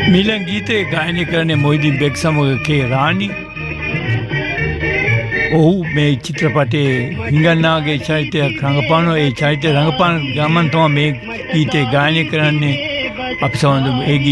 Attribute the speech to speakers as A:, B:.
A: මීළඟ ගීතයේ ගායනය කරන්නේ මොයිදින් බෙක් සමග කේ රාණි. ඔහු මේ චිත්‍රපටයේ හිඟන්නාගේ චරිතයක් රඟපානවා. ඒ චරිතය රඟපාන ගමන් තමයි මේ ගීතේ ගායනය කරන්නේ. අපි සමඳ ඒ